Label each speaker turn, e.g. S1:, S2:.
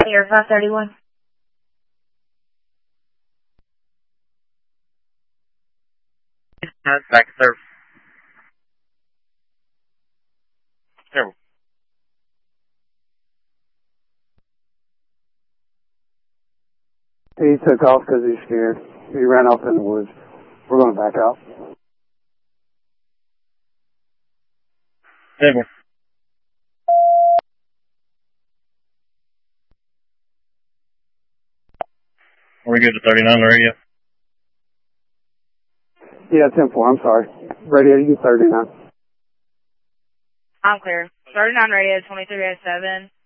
S1: Air 531.
S2: Back to serve. Terrible.
S3: He took off because he's scared. He ran off in the woods. We're going to back out.
S2: Terrible. Are we good to 39 on the radio?
S3: Yeah, 10-4, I'm sorry. Radio, you 39.
S1: I'm clear. 39 radio, 2307.